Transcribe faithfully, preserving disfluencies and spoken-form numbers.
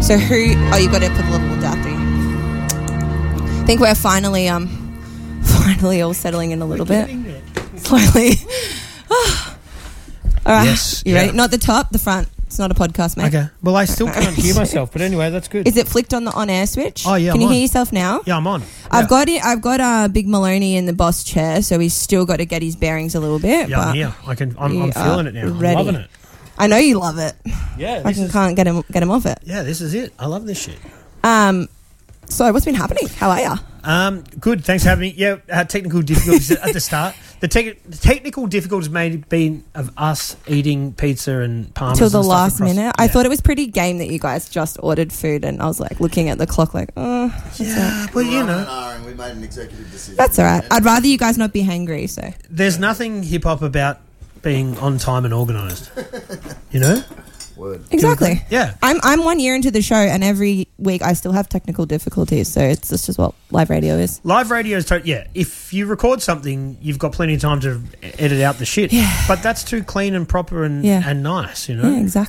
So who... Oh, you got to put the little down thing. I think we're finally, um, finally all settling in a little bit. Finally. All right. Yes. You yeah. ready? Not the top, the front. It's not a podcast, mate. Okay. Well, I still can't hear myself, but anyway, that's good. Is it flicked on the on-air switch? Oh, yeah, Can I'm you on. hear yourself now? Yeah, I'm on. I've Yeah. got it. I've got uh, Big Maloney in the boss chair, so he's still got to get his bearings a little bit. Yeah, but I'm here. I can. I'm, you I'm feeling are it now. I'm ready. loving it. I know you love it. Yeah. I This can, is, can't get him get him off it. yeah, this is it. I love this shit. Um, so what's been happening? How are you? Um, good. Thanks for having me. Yeah, uh, technical difficulties at the start. The, te- the technical difficulties may have been of us eating pizza and parmas Till the and stuff last across- minute. I yeah. thought it was pretty game that you guys just ordered food, and I was like looking at the clock, like, oh, what's that? Yeah, well, you know, And we made an executive decision. That's all right. I'd rather you guys not be hangry. So there's nothing hip hop about being on time and organised. You know? Word. exactly. Yeah. I'm I'm one year into the show, and every week I still have technical difficulties. So it's this is what live radio is. Live radio is, to- yeah, if you record something, you've got plenty of time to edit out the shit. Yeah. But that's too clean and proper and, Yeah. and nice, you know? Yeah, exactly.